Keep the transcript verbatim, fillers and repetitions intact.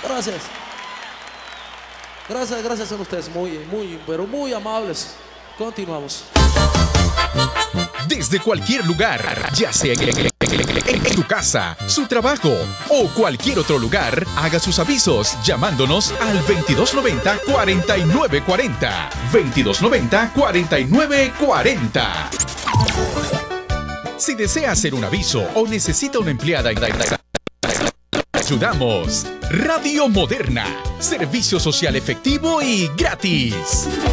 Gracias. Gracias, gracias a ustedes, muy, muy, pero muy amables. Continuamos. Desde cualquier lugar, ya sea en, en tu casa, su trabajo o cualquier otro lugar, haga sus avisos llamándonos al veintidós noventa, cuarenta y nueve cuarenta. veintidós noventa, cuarenta y nueve cuarenta. Si desea hacer un aviso o necesita una empleada, ayudamos. Radio Moderna, servicio social efectivo y gratis.